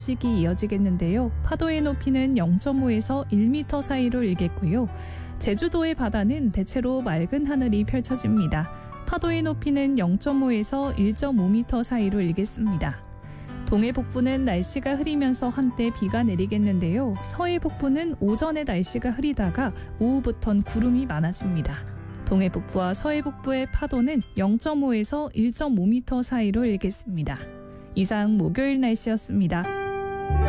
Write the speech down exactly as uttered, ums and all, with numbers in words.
식이 이어지겠는데요. 파도의 높이는 영 점 오에서 일 미터 사이로 일겠고요. 제주도의 바다는 대체로 맑은 하늘이 펼쳐집니다. 파도의 높이는 영 점 오에서 일 점 오 미터 사이로 일겠습니다. 동해 북부는 날씨가 흐리면서 한때 비가 내리겠는데요. 서해 북부는 오전에 날씨가 흐리다가 오후부턴 구름이 많아집니다. 동해 북부와 서해 북부의 파도는 영 점 오에서 일 점 오 미터 사이로 일겠습니다. 이상 목요일 날씨였습니다.